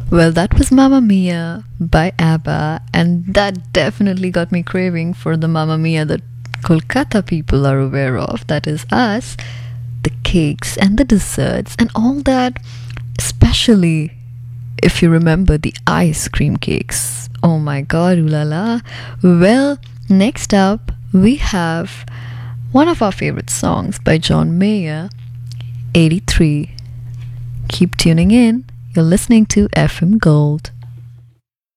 Well, that was Mamma Mia by ABBA, and that definitely got me craving for the Mamma Mia that Kolkata people are aware of, that is us, the cakes and the desserts and all that, especially if you remember the ice cream cakes. Oh my god, ooh la la. Well, next up, we have one of our favorite songs by John Mayer, 83. Keep tuning in. You're listening to FM Gold.